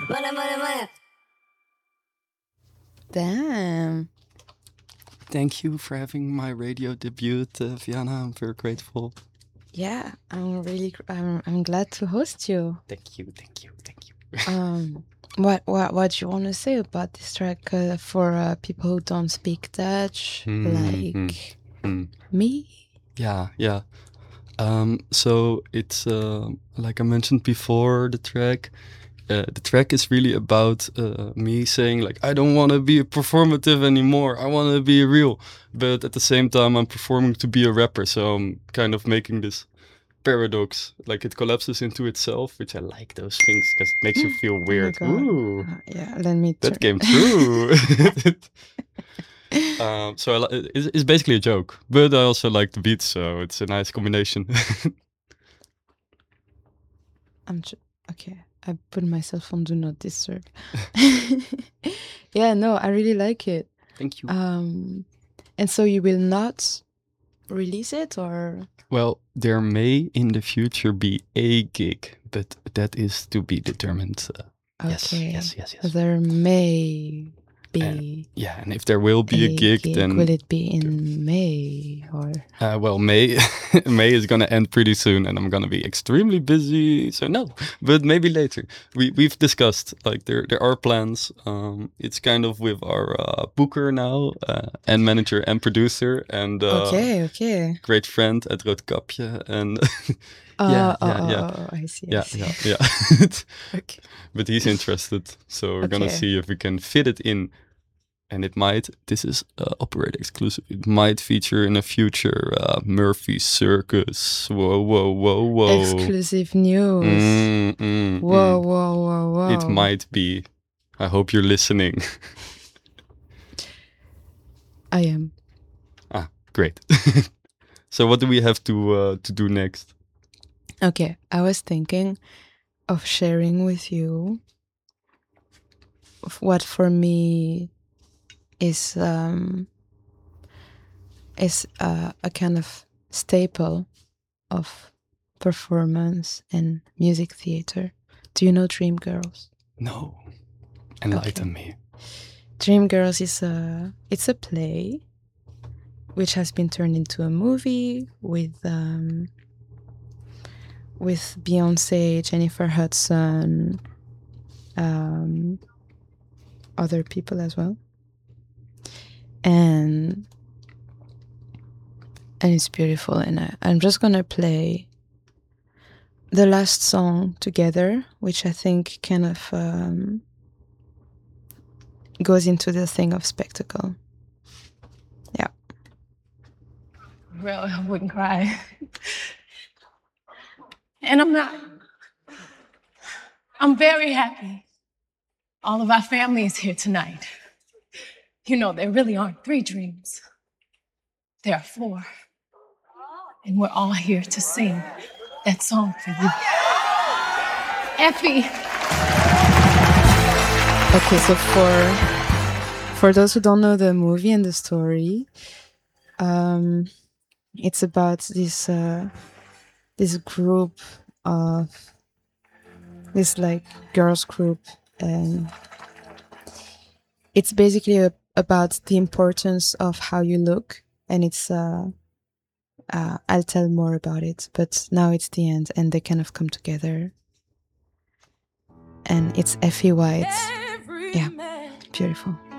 Damn. Thank you for having my radio debut, Viana. I'm very grateful. Yeah, I'm glad to host you. Thank you. What do you want to say about this track for people who don't speak Dutch, like me? Yeah. So it's like I mentioned before, the track is really about me saying like, I don't want to be performative anymore. I want to be real, but at the same time I'm performing to be a rapper. So I'm kind of making this paradox, like it collapses into itself, which I like those things because it makes you feel weird. Oh my God. Ooh, Yeah, let me that came true. So it's basically a joke, but I also like the beats, so it's a nice combination. Okay. I put myself on Do Not Disturb. Yeah, no, I really like it. Thank you. And so you will not release it, or? Well, there may in the future be a gig, but that is to be determined. Okay. Yes. There may be. And if there will be a gig, then will it be in May or? Well, May is gonna end pretty soon, and I'm gonna be extremely busy. So no, but maybe later. We've discussed like there are plans. It's kind of with our booker now, and manager and producer, and Okay. great friend at Roodkapje, and Yeah. I see. Yeah. Okay. But he's interested, so we're gonna see if we can fit it in. And it might, this is operator exclusive, it might feature in a future Murphy Circus. Whoa. Exclusive news. Whoa. It might be. I hope you're listening. I am. Ah, great. So what do we have to do next? Okay, I was thinking of sharing with you what for me is a kind of staple of performance and music theater. Do you know Dreamgirls? No. Enlighten me. Dreamgirls it's a play which has been turned into a movie with Beyonce, Jennifer Hudson, other people as well. And it's beautiful, and I'm just gonna play the last song together, which I think kind of goes into the thing of spectacle. Yeah. Well, I wouldn't cry. And I'm not. I'm very happy. All of our family is here tonight. You know, there really aren't 3 dreams. There are 4. And we're all here to sing that song for you. Effie. Okay, so for those who don't know the movie and the story, it's about this group of this like girls group, and it's basically about the importance of how you look, and it's I'll tell more about it, but now it's the end, and they kind of come together, and it's Effie White. Yeah, beautiful.